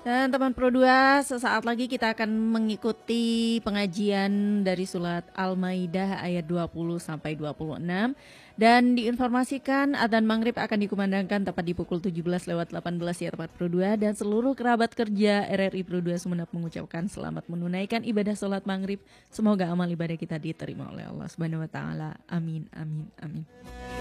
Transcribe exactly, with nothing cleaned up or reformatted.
Dan teman Pro dua, sesaat lagi kita akan mengikuti pengajian dari surat Al-Maidah ayat dua puluh sampai dua puluh enam. Dan diinformasikan adzan maghrib akan dikumandangkan tepat di pukul tujuh belas lewat delapan belas ya teman Pro dua. Dan seluruh kerabat kerja R R I Pro dua Sumeneb mengucapkan selamat menunaikan ibadah sholat maghrib. Semoga amal ibadah kita diterima oleh Allah Subhanahu wa Ta'ala. Amin, amin, amin.